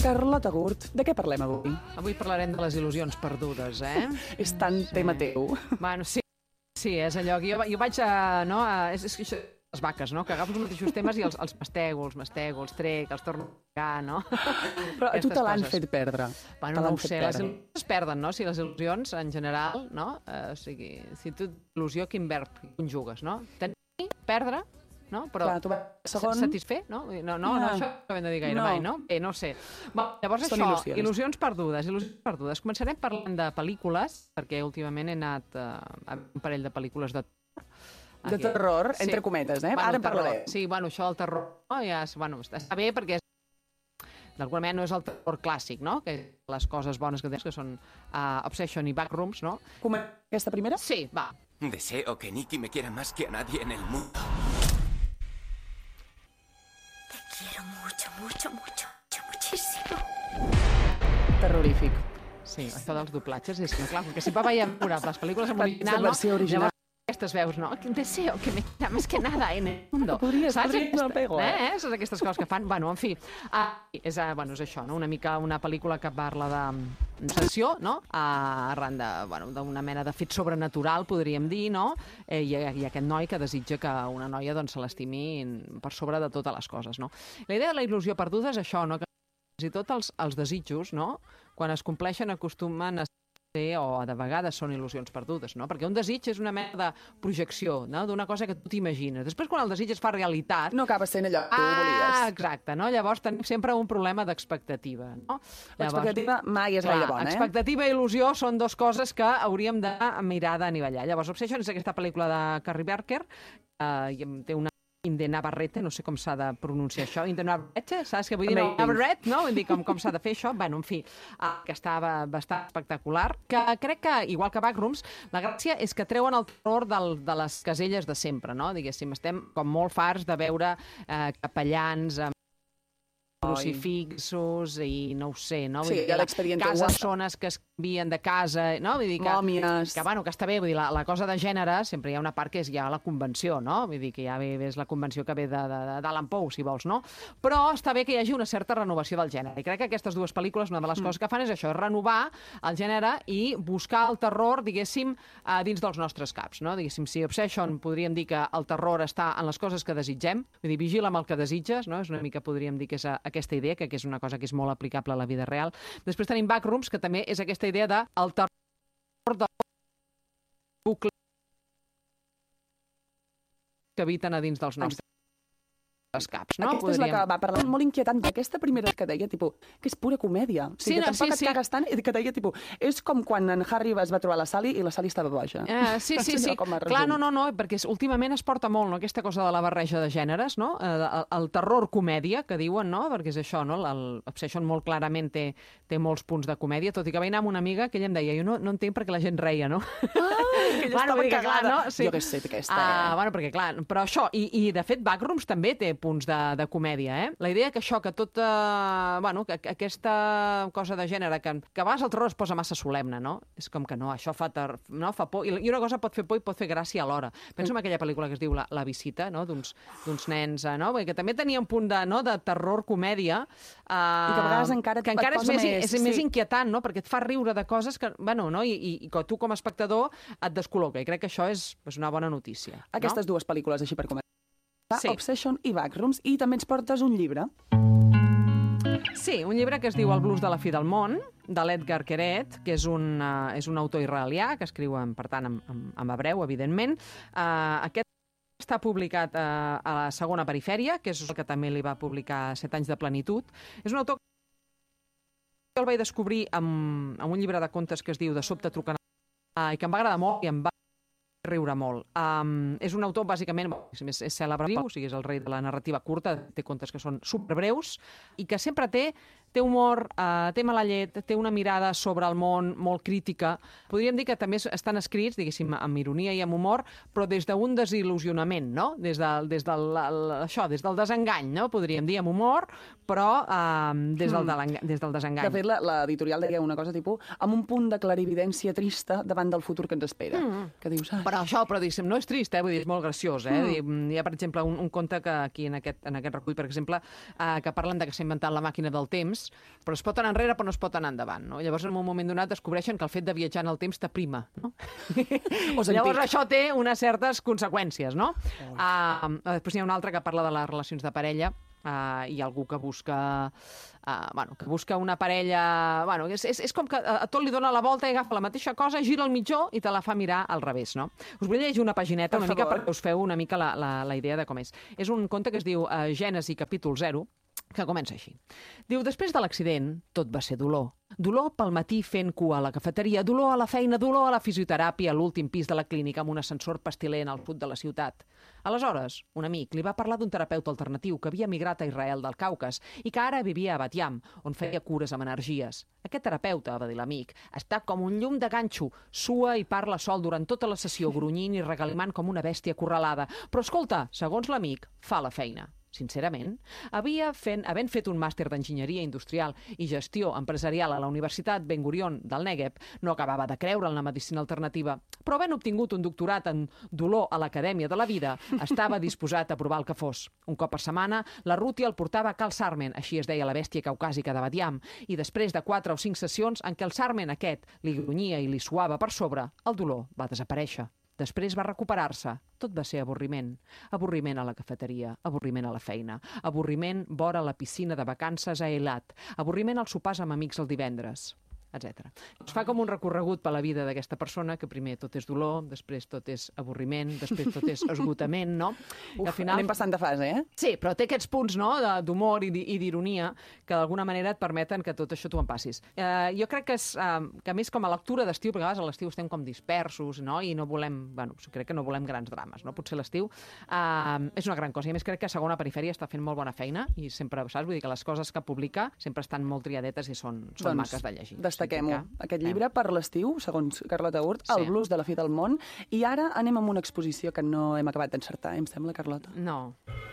Carlota Gurt, de què parlem avui? Avui parlarem de les il·lusions perdudes, eh? És tan tema teu. Bueno, sí, és allò que jo vaig a... No, és això, les vaques, no? Que agafo els mateixos temes i els mastego, els trec, els torno a pegar, no? Però a tu te l'han fet perdre. Bueno, no ho sé, les il·lusions es perden, no? Si les il·lusions, en general, no? O sigui, si tu il·lusió, quin verb conjugues, no? Tenir, perdre, no? Però satisfer, no? No, això no acabem de dir gaire mai, no? No sé. Llavors això, il·lusions perdudes. Començarem parlant de pel·lícules, perquè últimament he anat a un parell de pel·lícules de terror, entre cometes, eh? Ara en parlarem. Sí, bueno, això del terror, ja està bé perquè d'alguna manera no és el terror clàssic, no? Que les coses bones que tens, que són Obsession i Backrooms, no? Aquesta primera? Sí, va. Deseo que Nikki me quiera más que a nadie en el mundo. Te quiero muchísimo. Terrorífic. Sí, això dels doblatges és que, clar, perquè sempre veiem les pel·lícules en original, no? Original. Aquestes veus, no? Deseo que me quiera más que nada en el mundo. Podries, no pego, eh? Saps aquestes coses que fan? Bueno, en fi, és això, no? Una mica una pel·lícula que parla de sessió, no? Arran d'una mena de fet sobrenatural, podríem dir, no? I aquest noi que desitja que una noia doncs, se l'estimi per sobre de totes les coses, no? La idea de la il·lusió perduda és això, no? Que fins i tot els desitjos, no? Quan es compleixen acostumen a o de vegades són il·lusions perdudes, no? Perquè un desig és una mena de projecció, no? D'una cosa que tu t'imagines. Després, quan el desig es fa realitat... No acaba sent allò que tu volies. Exacte, no? Llavors tenim sempre un problema d'expectativa, no? L'expectativa mai és gaire bona, eh? Expectativa i il·lusió són dues coses que hauríem de mirar d'anivellar. Llavors, Obsession és aquesta pel·lícula de Carrie Barker, té una Inde Navarrete, no sé com s'ha de pronunciar això, Inde Navarrete, saps què vull dir? Navarrete, no? Vull dir, com s'ha de fer això? Bueno, en fi, que estava bastant espectacular, que crec que, igual que Backrooms, la gràcia és que treuen el terror de les caselles de sempre, no? Diguéssim, estem com molt farts de veure capellans amb crucifixos i no ho sé, no? Sí, l'expediente cases que es canvien de casa, no? Vull dir mòmies. Que està bé, vull dir, la cosa de gènere sempre hi ha una part que és ja la convenció, no? Vull dir que ja és la convenció que ve d'Alan Poe, si vols, no? Però està bé que hi hagi una certa renovació del gènere. I crec que aquestes dues pel·lícules, una de les coses que fan és això, és renovar el gènere i buscar el terror, diguéssim, dins dels nostres caps, no? Diguéssim, si Obsession podríem dir que el terror està en les coses que desitgem, vull dir, vigila amb el que desitges, no? És una mica, podríem dir, que és aquesta idea, que és una cosa que és molt aplicable a la vida real. Després tenim Backrooms, que també és aquesta idea de el terror del bucle que habiten a dins dels nostres caps, no? Aquesta és la que va parlar molt inquietant d'aquesta primera que deia, tipus, que és pura comèdia. O sigui, que tampoc et cagues tant, que deia, tipus, és com quan en Harry es va trobar la Sally i la Sally estava boja. Sí. Clar, no, perquè últimament es porta molt, no?, aquesta cosa de la barreja de gèneres, no? El terror comèdia, que diuen, no? Perquè és això, no? L'Obsession molt clarament té molts punts de comèdia, tot i que vaig anar amb una amiga que ella em deia, jo no entenc perquè la gent reia, no? Que ella estava cagada. Jo que sé, aquesta. Bueno, perquè clar, però això, i de fet Backrooms també té punts de comèdia, eh? La idea que això, que tot, que aquesta cosa de gènere, que a vegades el terror es posa massa solemne, no? És com que no, això fa por, i una cosa pot fer por i pot fer gràcia alhora. Penso en aquella pel·lícula que es diu La visita, no? D'uns nens, no? Que també tenia un punt de terror comèdia, i que a vegades encara és més inquietant, no? Perquè et fa riure de coses que, bueno, no? I que tu com a espectador et descol·loca, i crec que això és una bona notícia. Aquestes dues pel·lícules, així per començar. Obsession i Backrooms, i també ens portes un llibre. Sí, un llibre que es diu El blues de la fi del món, de l'Edgar Keret, que és un autor israelià, que escriu, per tant, en hebreu, evidentment. Aquest està publicat a la Segona Perifèria, que és el que també li va publicar 7 anys de plenitud. És un autor que jo el vaig descobrir amb un llibre de contes que es diu De sobte truquen i que em va agradar molt i em va riure molt. És un autor, bàsicament, és cèlebre, o sigui, és el rei de la narrativa curta, té contes que són superbreus i que sempre té humor, té mala llet, té una mirada sobre el món molt crítica. Podríem dir que també estan escrits, diguéssim, amb ironia i amb humor, però des d'un desil·lusionament, no? Des del desengany, no? Podríem dir, amb humor, però des del desengany. De fet, l'editorial deia una cosa tipus amb un punt de clarividència trista davant del futur que ens espera. Que dius, Però diguéssim, no és trist, vull dir, és molt graciós, Hi ha, per exemple, un conte que aquí en aquest recull, per exemple, que parlen de que s'ha inventat la màquina del temps, però es pot anar enrere però no es pot anar endavant, no? Llavors en un moment donat descobreixen que el fet de viatjar en el temps t'aprima, no? Llavors això té unes certes conseqüències, no? Després n'hi ha una altra que parla de les relacions de parella. Hi ha algú que busca una parella... És com que a tot li dona la volta i agafa la mateixa cosa, gira el mitjó i te la fa mirar al revés, no? Us vull llegir una pagineta una mica perquè us feu una mica la idea de com és. És un conte que es diu Gènesi capítol 0, que comença així. Diu, després de l'accident, tot va ser dolor. Dolor pel matí fent cua a la cafeteria, dolor a la feina, dolor a la fisioteràpia, a l'últim pis de la clínica amb un ascensor pastilent al sud de la ciutat. Aleshores, un amic li va parlar d'un terapeuta alternatiu que havia migrat a Israel del Caucas i que ara vivia a Bat Yam, on feia cures amb energies. Aquest terapeuta, va dir l'amic, està com un llum de ganxo, sua i parla sol durant tota la sessió, grunyint i regalimant com una bèstia acorralada. Però escolta, segons l'amic, fa la feina. Sincerament, havent fet un màster d'enginyeria industrial i gestió empresarial a la Universitat Ben Gurion del Negev, no acabava de creure en la medicina alternativa, però havent obtingut un doctorat en dolor a l'Acadèmia de la Vida, estava disposat a provar el que fos. Un cop per setmana, la Ruti el portava a Cal Sarmen, així es deia la bèstia caucàsica de Bat Yam, i després de 4 o 5 sessions en què el Sarmen aquest li grunyia i li suava per sobre, el dolor va desaparèixer. Després va recuperar-se. Tot va ser avorriment. Avorriment a la cafeteria, avorriment a la feina, avorriment vora la piscina de vacances a Eilat, avorriment als sopars amb amics el divendres, etc. Es fa com un recorregut per la vida d'aquesta persona, que primer tot és dolor, després tot és avorriment, després tot és esgotament, no? Uf, al final... anem passant de fase, eh? Sí, però té aquests punts, no?, d'humor i d'ironia que d'alguna manera et permeten que tot això tu en passis. Jo crec que és, que més com a lectura d'estiu, perquè a vegades a l'estiu estem com dispersos, no?, i no volem, crec que no volem grans drames, no? Potser l'estiu és una gran cosa, i a més crec que Segona Perifèria està fent molt bona feina, i sempre, saps? Vull dir que les coses que publica sempre estan molt triadetes i són maques de llegir. Destaquem-ho. Aquest llibre per l'estiu, segons Carlota Hurt, El blues de la fi del món. I ara anem amb una exposició que no hem acabat d'encertar, em sembla, Carlota? No.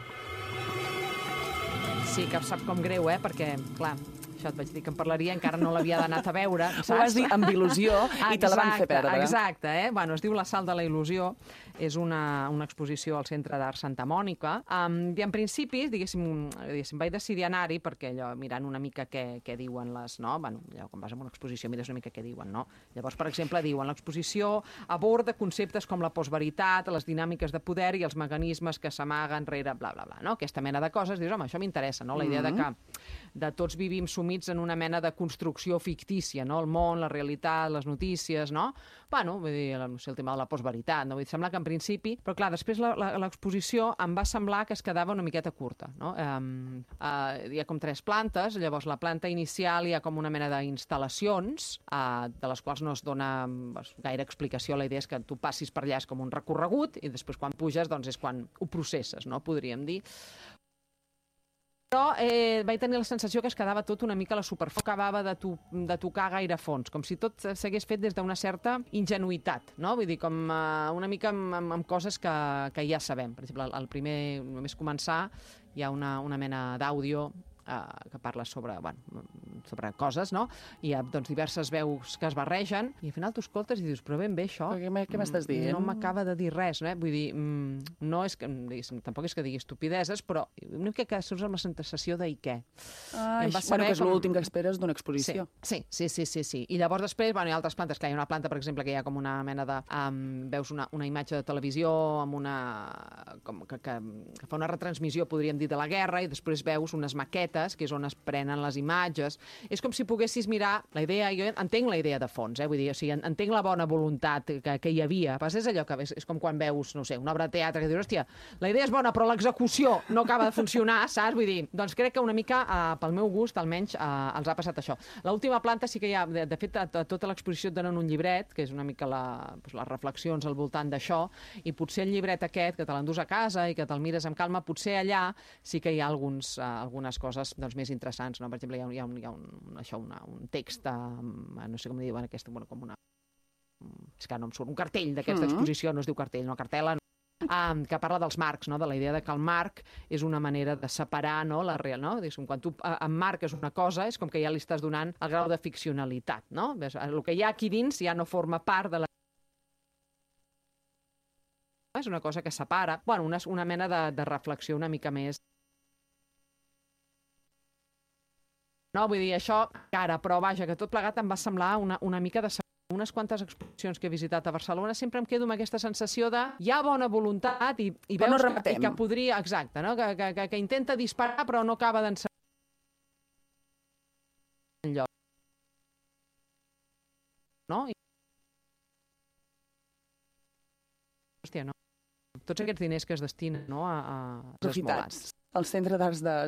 Sí, que sap com greu, perquè, clar, això et vaig dir que em parlaria, encara no l'havia anat a veure, saps? Ho vas dir amb il·lusió i te la van fer perdre. Exacte, es diu La sal de la il·lusió, és una exposició al Centre d'Art Santa Mònica, i en principi, diguéssim, vaig decidir anar-hi perquè allò, mirant una mica què diuen les, no? Allò, quan vas a una exposició mires una mica què diuen, no? Llavors, per exemple, diuen l'exposició aborda conceptes com la postveritat, les dinàmiques de poder i els mecanismes que s'amaguen rere bla, bla, bla, no? Aquesta mena de coses, dius, home, això m'interessa, no? La idea de que de tots vivim sumits en una mena de construcció fictícia, no? El món, la realitat, les notícies, no? Vull dir, no sé, el tema de la postveritat, no? Vull dir, sembla que en principi... Però clar, després l'exposició em va semblar que es quedava una miqueta curta, no? Hi ha com 3 plantes, llavors la planta inicial hi ha com una mena d'instal·lacions, de les quals no es dona gaire explicació. La idea és que tu passis per allà, és com un recorregut, i després quan puges, doncs és quan ho processes, no? Podríem dir. Però vaig tenir la sensació que es quedava tot una mica a la superfície. No acabava de tocar gaire fons, com si tot s'hagués fet des d'una certa ingenuïtat, no? Vull dir, com una mica amb coses que ja sabem. Per exemple, el primer, només començar, hi ha una mena d'àudio que parla sobre coses, no? Hi ha diverses veus que es barregen i al final tu escoltes i dius, però ben bé això... Què m'estàs dient? No m'acaba de dir res, no? Vull dir, no és que, tampoc és que digui estupideses, però una mica que surts amb la sensació de i què. Que és l'últim que esperes d'una exposició. Sí. I llavors després, hi ha altres plantes, clar, hi ha una planta, per exemple, que hi ha com una mena de... veus una imatge de televisió amb una... que fa una retransmissió, podríem dir, de la guerra, i després veus unes maquetes, que és on es prenen les imatges. És com si poguessis mirar la idea, jo entenc la idea de fons, vull dir, o sigui, entenc la bona voluntat que hi havia. Pas és allò que és com quan veus, no sé, una obra de teatre que dius, hòstia, la idea és bona, però l'execució no acaba de funcionar, saps? Vull dir, doncs crec que una mica, pel meu gust, almenys, els ha passat això. L'última planta sí que hi ha, de fet, a tota l'exposició et donen un llibret, que és una mica les reflexions al voltant d'això, i potser el llibret aquest, que te l'endús a casa i que te'l mires amb calma, potser allà sí que hi ha algunes coses més interessants, no? Per exemple, hi ha un text, no sé com diuen aquesta, com una... És que no em surt, un cartell d'aquesta exposició, no es diu cartell, no, cartel·la, que parla dels marcs, no? De la idea de que el marc és una manera de separar, no? La real, no? Quan tu emmarques una cosa, és com que ja li estàs donant el grau de ficcionalitat, no? El que hi ha aquí dins ja no forma part de la... És una cosa que separa, una mena de reflexió una mica més, no? no? Vull dir, això, cara, però vaja, que tot plegat em va semblar una mica de... Unes quantes exposicions que he visitat a Barcelona sempre em quedo amb aquesta sensació de hi ha bona voluntat i veus que podria... Exacte, no? Que intenta disparar però no acaba d'encertar enlloc. No? Hòstia, no. Tots aquests diners que es destinen, no? A aprofitats. El Centre d'Arts de